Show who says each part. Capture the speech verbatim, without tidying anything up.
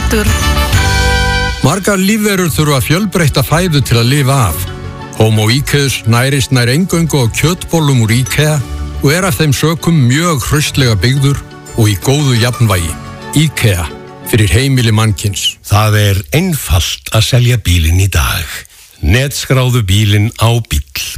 Speaker 1: punktur.
Speaker 2: Margar lífverur þurfa fjölbreytta fæðu til að lifa af. Homo iceus nærist nær eingöngu á kjötbollum úr IKEA og er af þeim sökum mjög hraustlega byggður og í góðu jafnvægi. IKEA, fyrir heimili mannkyns.
Speaker 3: Það er einfalt að selja bílinn í dag. Netskráðu bílinn á bíll